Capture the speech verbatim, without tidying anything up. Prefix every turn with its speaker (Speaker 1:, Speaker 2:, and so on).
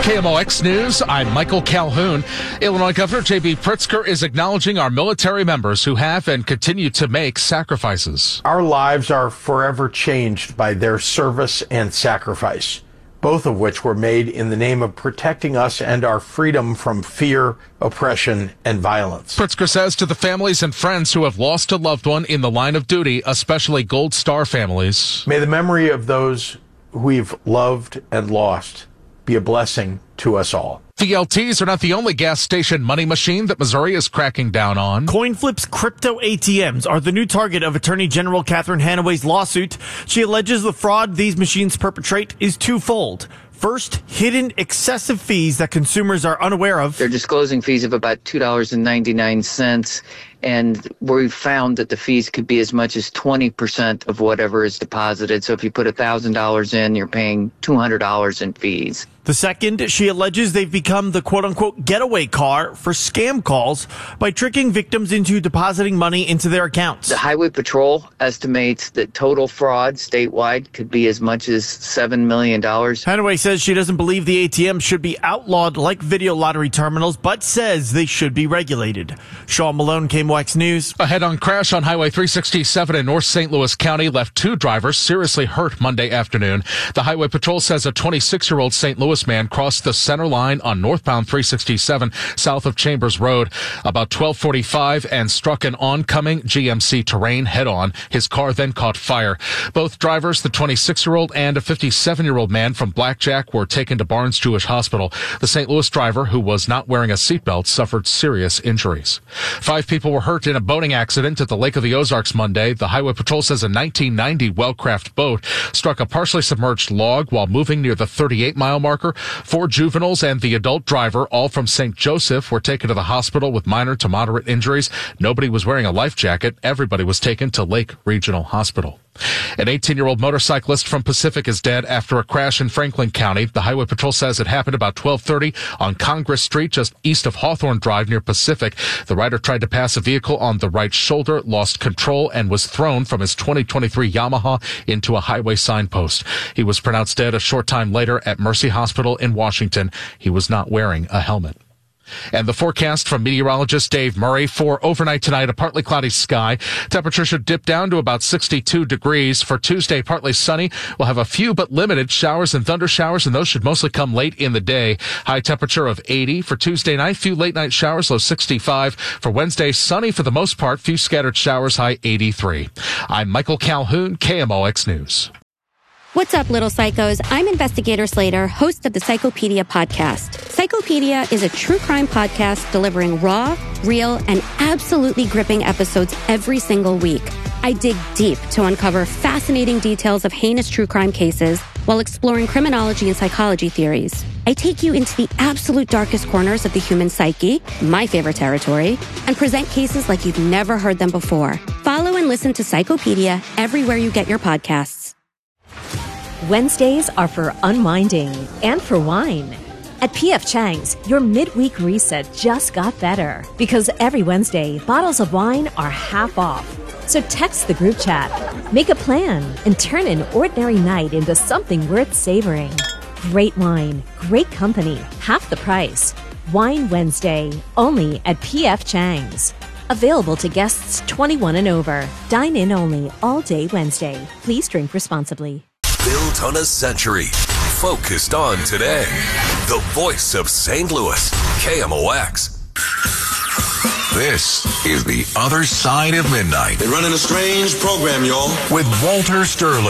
Speaker 1: K M O X News, I'm Michael Calhoun. Illinois Governor J B Pritzker is acknowledging our military members who have and continue to make sacrifices.
Speaker 2: Our lives are forever changed by their service and sacrifice, both of which were made in the name of protecting us and our freedom from fear, oppression, and violence.
Speaker 1: Pritzker says to the families and friends who have lost a loved one in the line of duty, especially Gold Star families,
Speaker 2: may the memory of those we've loved and lost be a blessing to us all.
Speaker 1: V L Ts are not the only gas station money machine that Missouri is cracking down on.
Speaker 3: CoinFlip's crypto A T Ms are the new target of Attorney General Catherine Hanaway's lawsuit. She alleges the fraud these machines perpetrate is twofold. First, hidden excessive fees that consumers are unaware of.
Speaker 4: They're disclosing fees of about two dollars and ninety-nine cents, and we found that the fees could be as much as twenty percent of whatever is deposited. So if you put one thousand dollars in, you're paying two hundred dollars in fees.
Speaker 3: The second, she alleges they've become the quote-unquote getaway car for scam calls by tricking victims into depositing money into their accounts.
Speaker 4: The Highway Patrol estimates that total fraud statewide could be as much as seven million dollars.
Speaker 3: Hanaway says she doesn't believe the A T M should be outlawed like video lottery terminals, but says they should be regulated. Sean Malone, K M O X News.
Speaker 1: A head-on crash on Highway three sixty-seven in North Saint Louis County left two drivers seriously hurt Monday afternoon. The Highway Patrol says a twenty-six-year-old Saint Louis man crossed the center line on northbound three sixty-seven south of Chambers Road about twelve forty-five and struck an oncoming G M C Terrain head-on. His car then caught fire. Both drivers, the twenty-six-year-old and a fifty-seven-year-old man from Blackjack, were taken to Barnes Jewish Hospital. The Saint Louis driver, who was not wearing a seatbelt, suffered serious injuries. Five people were hurt in a boating accident at the Lake of the Ozarks Monday. The Highway Patrol says a nineteen ninety Wellcraft boat struck a partially submerged log while moving near the thirty-eight mile marker. Four juveniles and the adult driver, all from Saint Joseph, were taken to the hospital with minor to moderate injuries. Nobody was wearing a life jacket. Everybody was taken to Lake Regional Hospital. An eighteen-year-old motorcyclist from Pacific is dead after a crash in Franklin County. The Highway Patrol says it happened about twelve thirty on Congress Street, just east of Hawthorne Drive near Pacific. The rider tried to pass a vehicle on the right shoulder, lost control, and was thrown from his twenty twenty-three Yamaha into a highway signpost. He was pronounced dead a short time later at Mercy Hospital in Washington. He was not wearing a helmet. And the forecast from meteorologist Dave Murray for overnight tonight, a partly cloudy sky. Temperature should dip down to about sixty-two degrees. For Tuesday, partly sunny. We'll have a few but limited showers and thunder showers, and those should mostly come late in the day. High temperature of eighty. For Tuesday night, few late night showers, low sixty-five. For Wednesday, sunny for the most part, few scattered showers, high eighty-three. I'm Michael Calhoun, K M O X News.
Speaker 5: What's up, little psychos? I'm Investigator Slater, host of the Psychopedia podcast. Psychopedia is a true crime podcast delivering raw, real, and absolutely gripping episodes every single week. I dig deep to uncover fascinating details of heinous true crime cases while exploring criminology and psychology theories. I take you into the absolute darkest corners of the human psyche, my favorite territory, and present cases like you've never heard them before. Follow and listen to Psychopedia everywhere you get your podcasts.
Speaker 6: Wednesdays are for unwinding and for wine. At P F Chang's, your midweek reset just got better because every Wednesday, bottles of wine are half off. So text the group chat, make a plan, and turn an ordinary night into something worth savoring. Great wine, great company, half the price. Wine Wednesday, only at P F Chang's. Available to guests twenty-one and over. Dine in only all day Wednesday. Please drink responsibly.
Speaker 7: Built on a century, focused on today. The voice of Saint Louis, K M O X. This is The Other Side of Midnight.
Speaker 8: They're running a strange program, y'all.
Speaker 7: With Walter Sterling.